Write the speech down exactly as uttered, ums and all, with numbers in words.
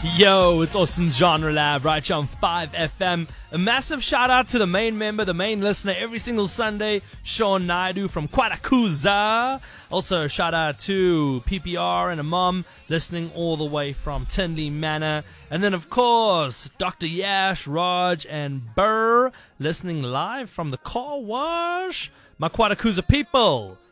Yo, it's Austin's Genre Lab right here on five F M. A massive shout out to the main member, the main listener every single Sunday, Sean Naidu from Quatakuza. Also, a shout out to P P R and a mom listening all the way from Tinley Manor. And then, of course, Doctor Yash, Raj, and Burr listening live from the car wash. My Quatakuza people,